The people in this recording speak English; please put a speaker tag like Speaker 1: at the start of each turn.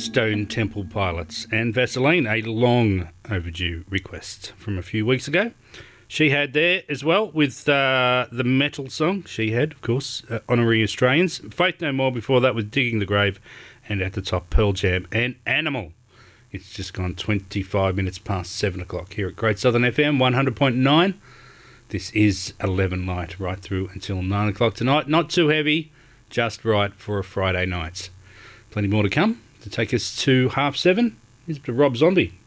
Speaker 1: Stone Temple Pilots, and Vaseline, a long overdue request from a few weeks ago. She had there as well with the metal song. She had, of course, Honorary Australians. Faith No More before that with Digging the Grave, and at the top Pearl Jam and Animal. It's just gone 25 minutes past 7 o'clock here at Great Southern FM 100.9. This is 11 Light right through until 9 o'clock tonight. Not too heavy, just right for a Friday night. Plenty more to come to take us to 7:30. Here's to Rob Zombie.